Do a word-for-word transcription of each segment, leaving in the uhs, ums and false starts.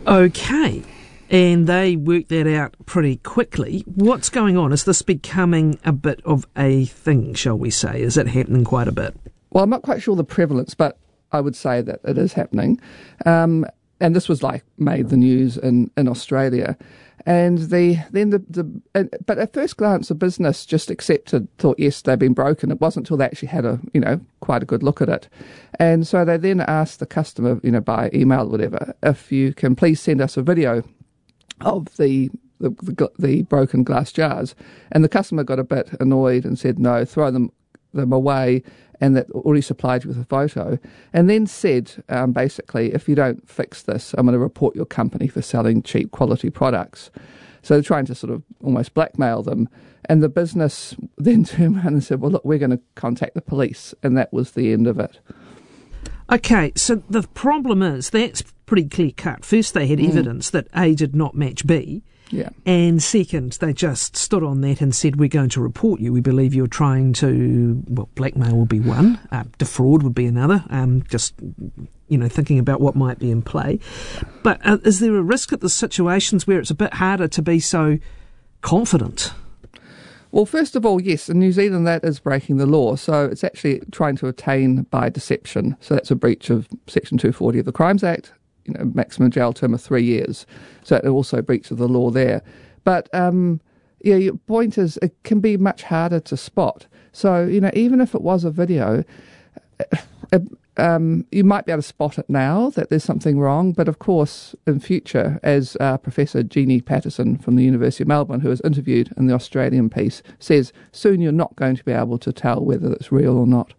Okay. And they worked that out pretty quickly. What's going on? Is this becoming a bit of a thing, shall we say? Is it happening quite a bit? Well, I'm not quite sure the prevalence, but I would say that it is happening. Um, and this was like made the news in, in Australia. And the then the, the uh, but at first glance, the business just accepted, thought yes, they've been broken. It wasn't until they actually had a you know quite a good look at it, and so they then asked the customer, you know, by email or whatever, if you can please send us a video of the the, the the broken glass jars. And the customer got a bit annoyed and said no, throw them them away, and that already supplied you with a photo, and then said um, basically, if you don't fix this, I'm going to report your company for selling cheap quality products. So they're trying to sort of almost blackmail them, and the business then turned around and said, well, look, we're going to contact the police, and that was the end of it. Okay, so the problem is, that's pretty clear cut. First they had mm. evidence that A did not match B, yeah, and second, they just stood on that and said, we're going to report you. We believe you're trying to, well, blackmail would be one, uh, defraud would be another, um, just, you know, thinking about what might be in play. But uh, is there a risk at the situations where it's a bit harder to be so confident? Well, first of all, yes, in New Zealand that is breaking the law. So it's actually trying to attain by deception. So that's a breach of Section two forty of the Crimes Act, you know, maximum jail term of three years. So it also breach of the law there. But, um, yeah, your point is it can be much harder to spot. So, you know, even if it was a video, uh, um, you might be able to spot it now that there's something wrong. But, of course, in future, as uh, Professor Jeannie Patterson from the University of Melbourne, who was interviewed in the Australian piece, says, soon you're not going to be able to tell whether it's real or not.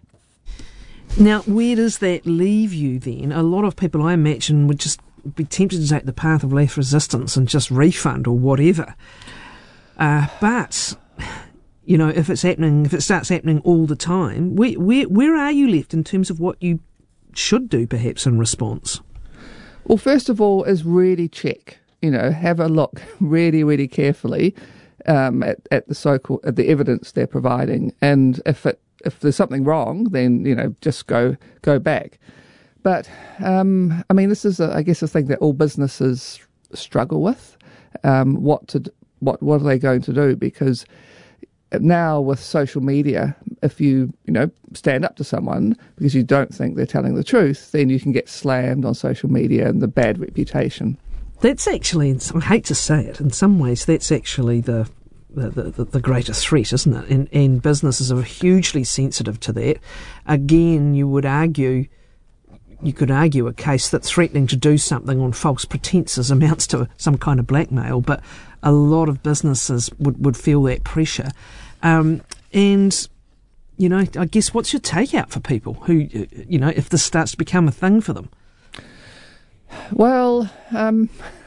Now, where does that leave you then? A lot of people, I imagine, would just be tempted to take the path of least resistance and just refund or whatever. Uh, but, you know, if it's happening, if it starts happening all the time, where, where, where are you left in terms of what you should do, perhaps, in response? Well, first of all, is really check, you know, have a look really, really carefully um, at, at the so-called, at the evidence they're providing. And if it If there's something wrong, then, you know, just go go back. But, um, I mean, this is, a, I guess, a thing that all businesses struggle with. Um, what to what what are they going to do? Because now with social media, if you, you know, stand up to someone because you don't think they're telling the truth, then you can get slammed on social media and the bad reputation. That's actually, I hate to say it, in some ways, that's actually the... The, the, the greater threat, isn't it? And, and businesses are hugely sensitive to that. Again, you would argue, you could argue a case that threatening to do something on false pretences amounts to some kind of blackmail, but a lot of businesses would, would feel that pressure. Um, and, you know, I guess what's your takeout for people who, you know, if this starts to become a thing for them? Well, um...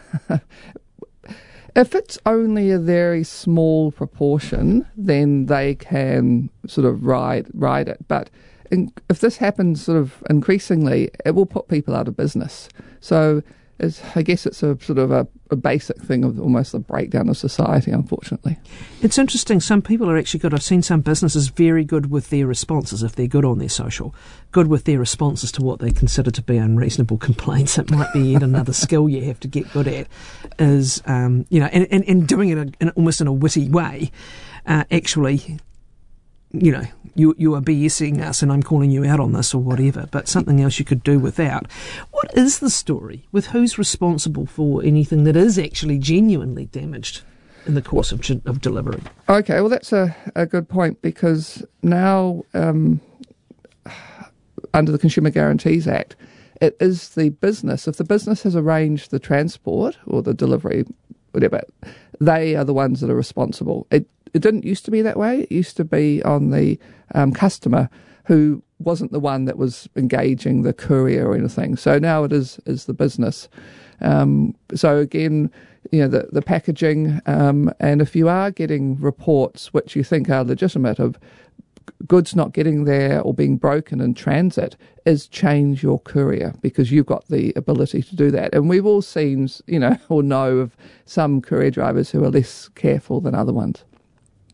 if it's only a very small proportion, then they can sort of ride ride it. But in, if this happens sort of increasingly, it will put people out of business. So it's, I guess it's a sort of a, a basic thing of almost the breakdown of society, unfortunately. It's interesting. Some people are actually good. I've seen some businesses very good with their responses if they're good on their social, good with their responses to what they consider to be unreasonable complaints. It might be yet another skill you have to get good at, is, um, you know, and, and, and doing it in, almost in a witty way, uh, actually, you know, you you are BSing us and I'm calling you out on this or whatever, but something else you could do without. What is the story with who's responsible for anything that is actually genuinely damaged in the course of, of delivery? Okay, well, that's a, a good point, because now, um, under the Consumer Guarantees Act, it is the business. If the business has arranged the transport or the delivery, whatever, they are the ones that are responsible. It It didn't used to be that way. It used to be on the um, customer, who wasn't the one that was engaging the courier or anything. So now it is is the business. Um, so again, you know, the, the packaging, um, and if you are getting reports which you think are legitimate of goods not getting there or being broken in transit, is change your courier, because you've got the ability to do that. And we've all seen, you know, or know of some courier drivers who are less careful than other ones.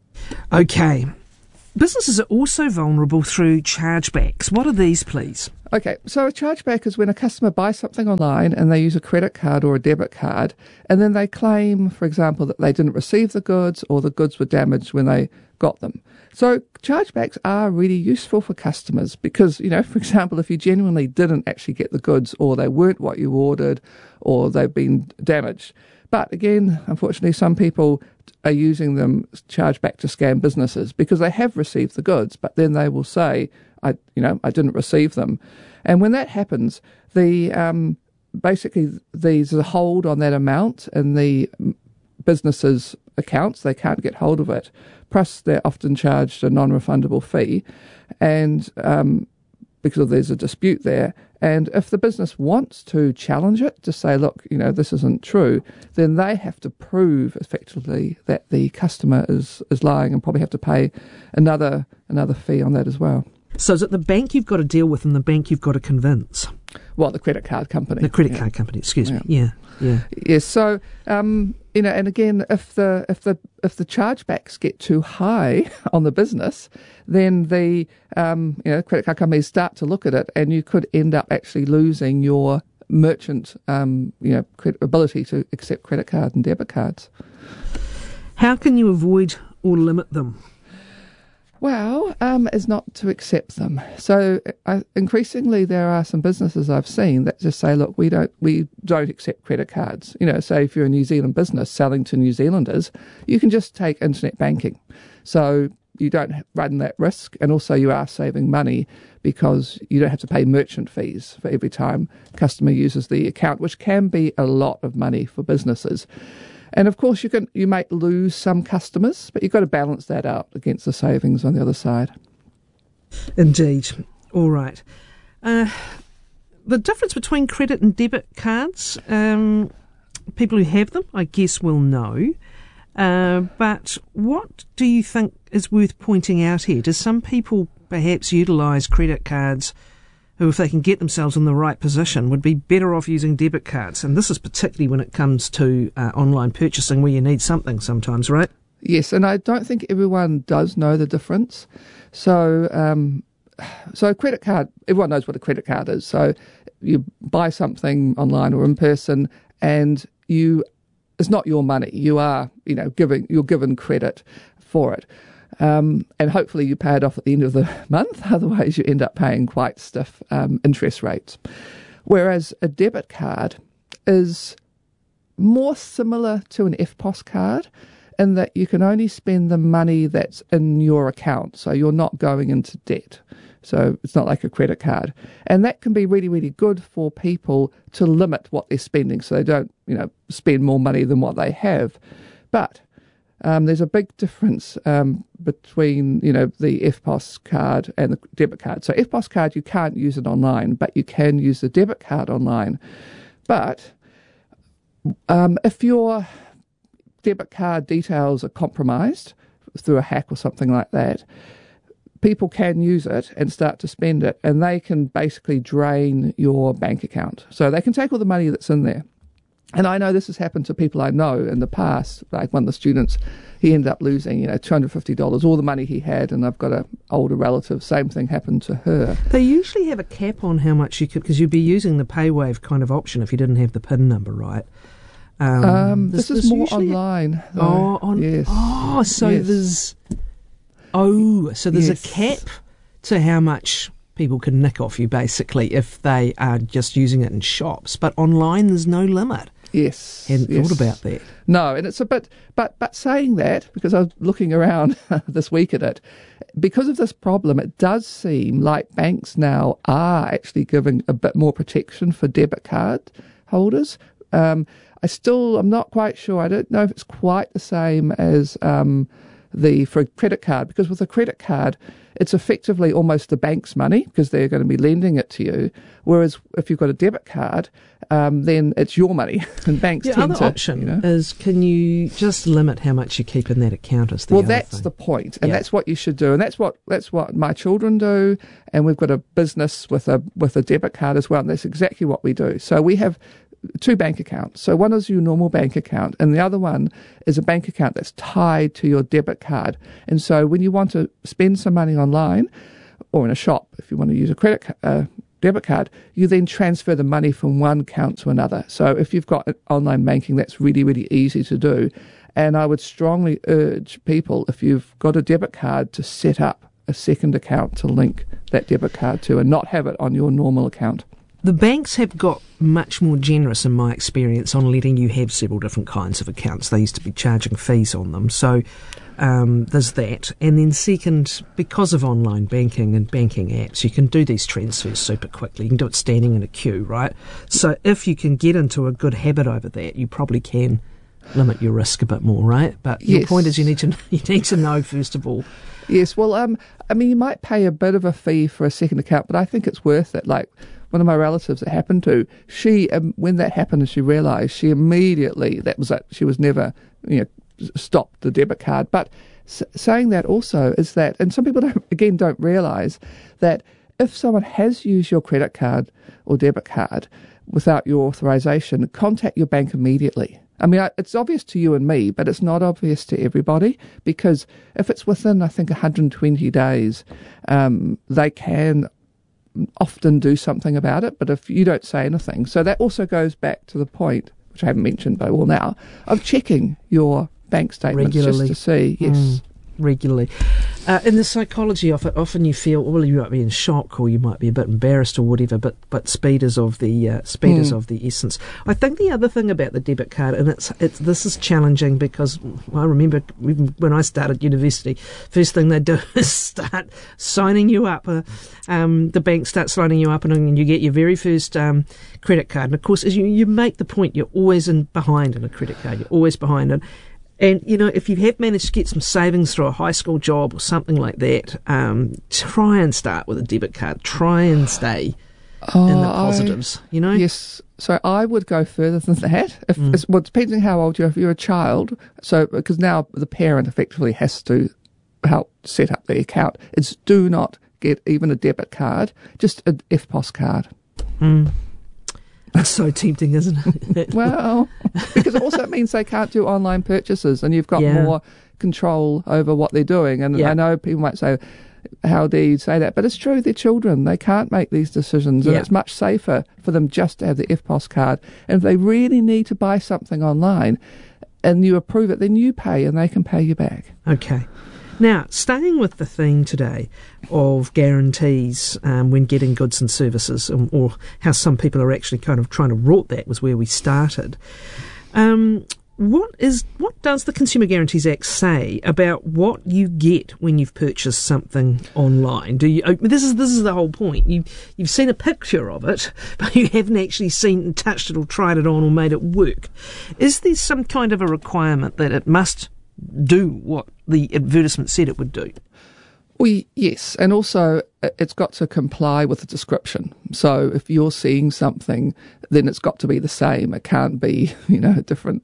Okay. Businesses are also vulnerable through chargebacks. What are these, please? Okay, so a chargeback is when a customer buys something online and they use a credit card or a debit card, and then they claim, for example, that they didn't receive the goods or the goods were damaged when they got them. So chargebacks are really useful for customers because, you know, for example, if you genuinely didn't actually get the goods or they weren't what you ordered or they've been damaged. But again, unfortunately, some people are using them chargeback to scam businesses because they have received the goods, but then they will say, I, you know, I didn't receive them. And when that happens, the um, basically there's a hold on that amount in the business's accounts. They can't get hold of it. Plus, they're often charged a non-refundable fee, and um, because there's a dispute there. And if the business wants to challenge it, to say, look, you know, this isn't true, then they have to prove effectively that the customer is, is lying and probably have to pay another another fee on that as well. So is it the bank you've got to deal with and the bank you've got to convince? Well, the credit card company. The credit yeah. card company, excuse yeah. me. Yeah, yeah. Yes. So, um, you know, and again, if the if the if the chargebacks get too high on the business, then the um, you know credit card companies start to look at it, and you could end up actually losing your merchant um, you know credit, ability to accept credit card and debit cards. How can you avoid or limit them? Well, um, is not to accept them. So uh, increasingly, there are some businesses I've seen that just say, "Look, we don't, we don't accept credit cards." You know, say if you're a New Zealand business selling to New Zealanders, you can just take internet banking. So you don't run that risk, and also you are saving money because you don't have to pay merchant fees for every time a customer uses the account, which can be a lot of money for businesses. And of course, you can you might lose some customers, but you've got to balance that out against the savings on the other side. Indeed. All right. Uh, the difference between credit and debit cards, um, people who have them, I guess, will know. Uh, but what do you think is worth pointing out here? Do some people perhaps utilise credit cards who, if they can get themselves in the right position, would be better off using debit cards? And this is particularly when it comes to uh, online purchasing where you need something sometimes, right? Yes, and I don't think everyone does know the difference. So, um, so a credit card, everyone knows what a credit card is. So you buy something online or in person and you, it's not your money. You are, you know, giving, you're given credit for it. Um, and hopefully you pay it off at the end of the month. Otherwise, you end up paying quite stiff um, interest rates. Whereas a debit card is more similar to an F P O S card in that you can only spend the money that's in your account. So you're not going into debt. So it's not like a credit card. And that can be really, really good for people to limit what they're spending so they don't, you know, spend more money than what they have. But Um, there's a big difference um, between, you know, the F P O S card and the debit card. So F P O S card, you can't use it online, but you can use the debit card online. But um, if your debit card details are compromised through a hack or something like that, people can use it and start to spend it, and they can basically drain your bank account. So they can take all the money that's in there. And I know this has happened to people I know in the past. Like one of the students, he ended up losing, you know, two hundred fifty dollars, all the money he had, and I've got an older relative, same thing happened to her. They usually have a cap on how much you could, because you'd be using the PayWave kind of option if you didn't have the PIN number, right? Um, um, this is more online. A, oh, on, yes. oh, so yes. there's, oh, so there's yes. a cap to how much people can nick off you, basically, if they are just using it in shops. But online, there's no limit. Yes. Hadn't yes. thought about that. No, and it's a bit, but but saying that, because I was looking around this week at it, because of this problem, it does seem like banks now are actually giving a bit more protection for debit card holders. Um, I still, I'm not quite sure. I don't know if it's quite the same as um, the for a credit card, because with a credit card, it's effectively almost the bank's money because they're going to be lending it to you. Whereas if you've got a debit card, um, then it's your money, and banks the tend other to. option you know, is, can you just limit how much you keep in that account? Is the well, other that's thing. the point, and yeah. that's what you should do, and that's what that's what my children do. And we've got a business with a with a debit card as well, and that's exactly what we do. So we have two bank accounts. So one is your normal bank account, and the other one is a bank account that's tied to your debit card. And so when you want to spend some money online or in a shop, if you want to use a credit uh, debit card, you then transfer the money from one account to another. So if you've got online banking, that's really, really easy to do. And I would strongly urge people, if you've got a debit card, to set up a second account to link that debit card to and not have it on your normal account. The banks have got much more generous, in my experience, on letting you have several different kinds of accounts. They used to be charging fees on them. So um, there's that. And then second, because of online banking and banking apps, you can do these transfers super quickly. You can do it standing in a queue, right? So if you can get into a good habit over that, you probably can limit your risk a bit more, right? But your yes. point is you need to you need to know, first of all. Yes, well, um, I mean, you might pay a bit of a fee for a second account, but I think it's worth it. Like, one of my relatives that happened to, she, um, when that happened and she realised, she immediately, that was it, she was never, you know, stopped the debit card. But s- saying that also is that, and some people don't, again, don't realise that if someone has used your credit card or debit card without your authorisation, contact your bank immediately. I mean, it's obvious to you and me, but it's not obvious to everybody, because if it's within, I think, one hundred twenty days, um, they can often do something about it, but if you don't say anything. So that also goes back to the point, which I haven't mentioned but I will now, of checking your bank statements regularly, just to see, yes. Mm, regularly. Uh, in the psychology of it, often you feel, well, you might be in shock or you might be a bit embarrassed or whatever, but but speed is of the uh, speed mm. is of the essence. I think the other thing about the debit card, and it's it's this is challenging because I remember even when I started university, first thing they do is start signing you up. Uh, um, the bank starts signing you up, and, and you get your very first um, credit card. And of course, as you you make the point, you're always in behind in a credit card. You're always behind it. And, you know, if you have managed to get some savings through a high school job or something like that, um, try and start with a debit card. Try and stay oh, in the positives, I, you know? Yes. So I would go further than that. If, mm. it's, well, depending how old you are, if you're a child, so because now the parent effectively has to help set up the account, it's do not get even a debit card, just an F P O S card. Mm. That's so tempting, isn't it? Well, because also it means they can't do online purchases and you've got yeah. more control over what they're doing. And yeah. I know people might say, how do you say that? But it's true, they're children. They can't make these decisions. And yeah. it's much safer for them just to have the F P O S card. And if they really need to buy something online and you approve it, then you pay and they can pay you back. Okay. Now, staying with the theme today of guarantees um, when getting goods and services, um, or how some people are actually kind of trying to rort that, was where we started. Um, what is what does the Consumer Guarantees Act say about what you get when you've purchased something online? Do you? This is this is the whole point. You you've seen a picture of it, but you haven't actually seen and touched it or tried it on or made it work. Is there some kind of a requirement that it must do what the advertisement said it would do? Well, yes, and also it's got to comply with the description. So if you're seeing something, then it's got to be the same. It can't be, you know, a different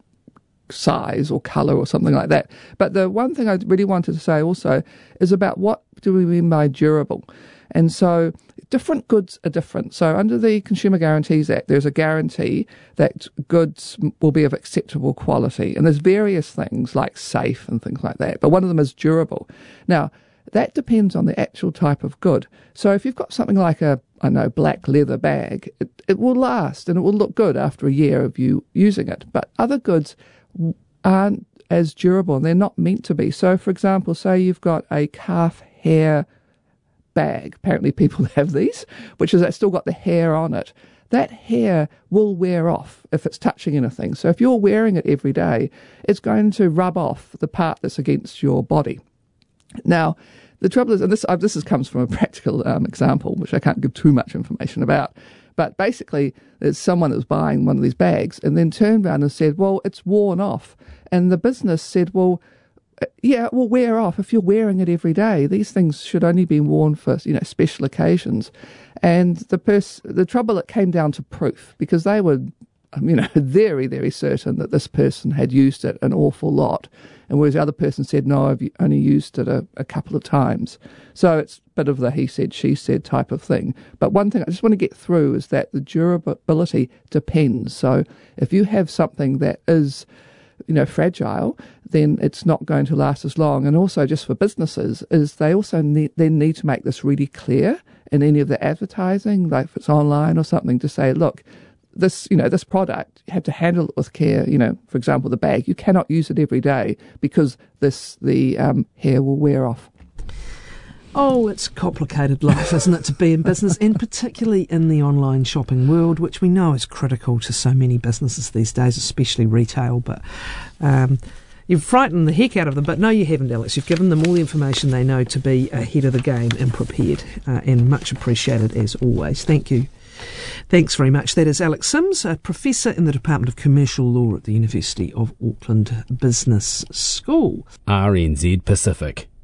size or colour or something like that. But the one thing I really wanted to say also is about what do we mean by durable. And so different goods are different. So under the Consumer Guarantees Act, there's a guarantee that goods will be of acceptable quality. And there's various things like safe and things like that. But one of them is durable. Now, that depends on the actual type of good. So if you've got something like a, I know, black leather bag, it, it will last and it will look good after a year of you using it. But other goods aren't as durable and they're not meant to be. So, for example, say you've got a calf hair bag. Apparently people have these, which is still got the hair on it. That hair will wear off if it's touching anything. So if you're wearing it every day, it's going to rub off the part that's against your body. Now, the trouble is, and this, uh, this is, comes from a practical um, example, which I can't give too much information about, but basically there's someone that was buying one of these bags and then turned around and said, well, it's worn off. And the business said, well, yeah, it will wear off if you're wearing it every day. These things should only be worn for, you know, special occasions. And the pers- the trouble, it came down to proof, because they were, you know, very, very certain that this person had used it an awful lot. And whereas the other person said, no, I've only used it a, a couple of times. So it's a bit of the he said, she said type of thing. But one thing I just want to get through is that the durability depends. So if you have something that is, you know, fragile, then it's not going to last as long. And also just for businesses is they also need, they need to make this really clear in any of the advertising, like if it's online or something, to say, look, this, you know, this product, you have to handle it with care. You know, for example, the bag, you cannot use it every day because this the um, hair will wear off. Oh, it's a complicated life, isn't it, to be in business, and particularly in the online shopping world, which we know is critical to so many businesses these days, especially retail. But um, you've frightened the heck out of them. But no, you haven't, Alex. You've given them all the information they know to be ahead of the game and prepared, uh, and much appreciated as always. Thank you. Thanks very much. That is Alex Sims, a professor in the Department of Commercial Law at the University of Auckland Business School. R N Z Pacific.